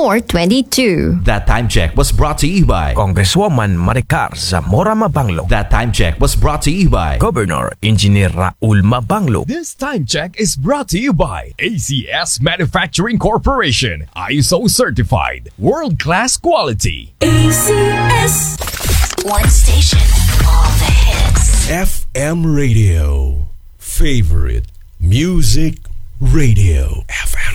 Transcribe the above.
422. That time check was brought to you by Congresswoman Maricar Zamora Mabanglo. That time check was brought to you by Governor Engineer Raul Mabanglo. This time check is brought to you by ACS Manufacturing Corporation. ISO certified. World-class quality. ACS. One station, all the hits. FM Radio. Favorite Music Radio.